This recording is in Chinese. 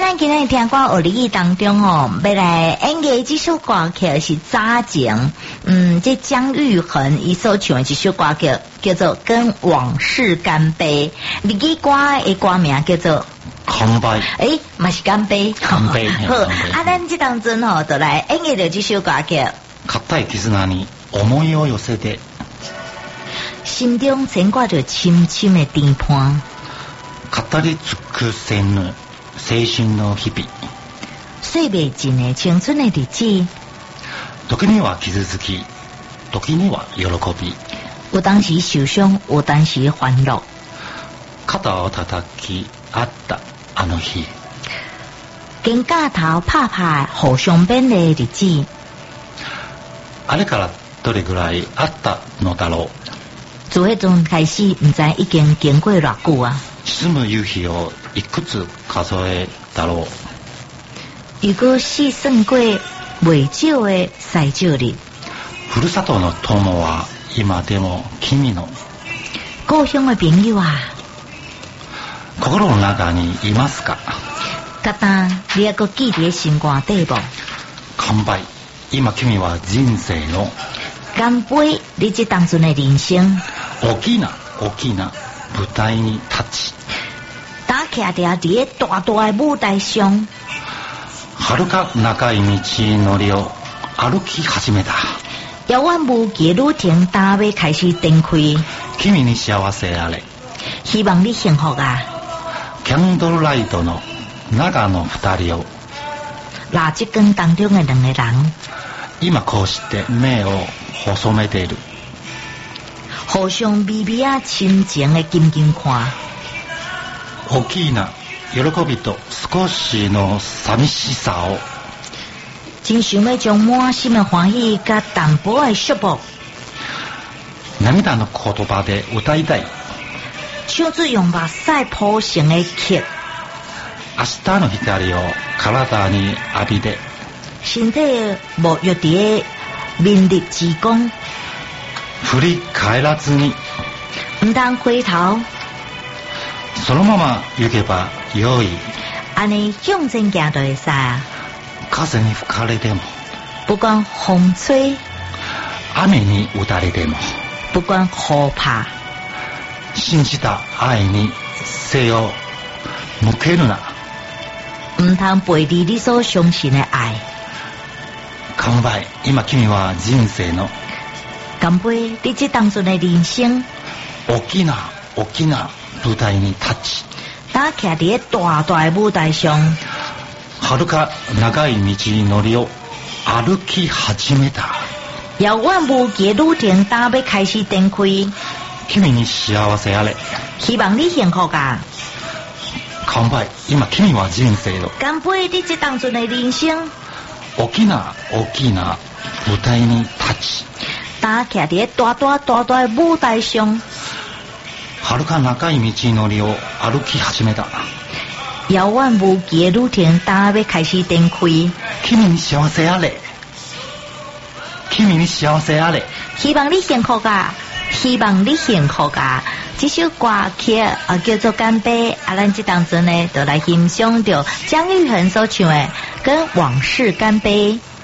咱今日听歌学里当中哦，要来演嘅这首歌曲是早前，这姜育恒伊所唱的这首歌曲叫做《跟往事干杯》，日语歌的歌名叫做。 乾杯， 嘛是干杯， 乾杯。 好，咱这当中吼，就来演绎着这首歌曲。 固い絆に思いを寄せて， 心中牵挂着深深的甜伴。 語り尽くせぬ青春の日々。 說未盡的青春的日子。 時には傷つき，時には喜び。 有當時受傷，有當時歡樂。 肩を叩き合ったあの日， 肩胛頭拍拍互相勉的日子。 あれからどれぐらいあったのだろう。 自迄陣開始，唔知已經經過偌久啊。 沈む夕日をいくつ數えだろう。 如果細算過未少的歳少日。 ふるさとの友は今でも君の。 故鄉的朋友啊。 心の中にいますか。 嘎當你還閣記伫心肝底無？ 乾杯，今君は人生の。 乾杯，你這當陣的人生。 大きな大きな舞台に立ち。 打徛伫喺大大的舞台上。 遥か長い道のりを歩き始めた。 遙遠無期的旅程，打要開始展開。 君に幸せあれ。 希望你幸福啊！ キャンドルライトの中の二人を。 蠟燭光當中的兩個人。 今こうして目を細めている。 互相微微啊親情的緊緊看。 大きな喜びと少しの寂しさを。 真想要將滿心的歡喜甲淡薄的束縛。 涙の言葉で歌いたい。 唱出用目屎鋪成的曲。 明日の光を體に浴びて。 身體沐浴在明日之光。 振り返らずに。 唔通回頭。 そのまま行けばよい。 安尼向前行就會使啊。 風に吹かれても。 不管風吹。 雨に打たれても。 不管雨拍。 信じた愛に背を向けるな。 唔通背離你所相信的愛。 乾杯，今君は人生の。 乾杯，你這當中的人生。 大きな大きな舞台に立ち。 打徛喺大大的舞台上。 遥か長い道のりを歩き始めた。 遙遠無期的旅程，打要開始展開。 君に幸せあれ。 希望你幸福啊！ 乾杯，今君は人生の。 乾杯，你這當中的人生。 大きな大きな舞台に立ち。 打徛喺大大的舞台上。 遥か長い道のりを歩き始めた。 遙遠無期的旅程，打要開始展開。 君に幸せあれ。君に幸せあれ。 希望你幸福啊！希望你幸福啊！這首歌曲叫做《乾杯》，咱這當中呢，就來欣賞到姜育恆所唱的《跟往事乾杯》。